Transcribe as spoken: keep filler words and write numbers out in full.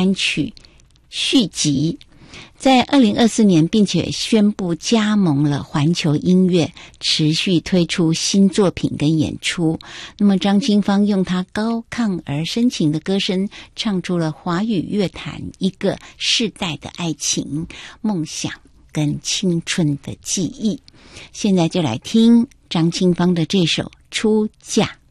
单曲续集，在二零二四年并且宣布加盟了环球音乐，持续推出新作品跟演出。那么张清芳用她高亢而深情的歌声，唱出了华语乐坛一个世代的爱情、梦想跟青春的记忆。现在就来听张清芳的这首《出嫁》。